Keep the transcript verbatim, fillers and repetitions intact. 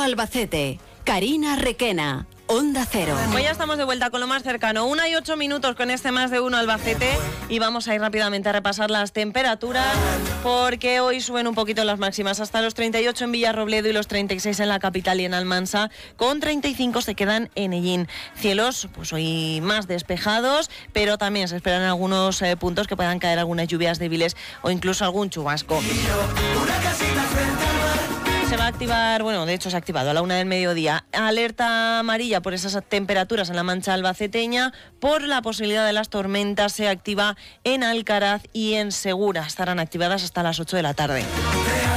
Albacete. Karina Requena. Onda Cero. Pues ya estamos de vuelta con lo más cercano. Una y ocho minutos con este Más de Uno Albacete. Y vamos a ir rápidamente a repasar las temperaturas, porque hoy suben un poquito las máximas. Hasta los treinta y ocho en Villarrobledo y los treinta y seis en la capital y en Almansa. Con treinta y cinco se quedan en Ellín. Cielos, pues hoy más despejados, pero también se esperan algunos eh, puntos que puedan caer algunas lluvias débiles o incluso algún chubasco. Se va a activar, bueno, de hecho se ha activado a la una del mediodía, alerta amarilla por esas temperaturas en la Mancha albaceteña. Por la posibilidad de las tormentas se activa en Alcaraz y en Segura. Estarán activadas hasta las ocho de la tarde.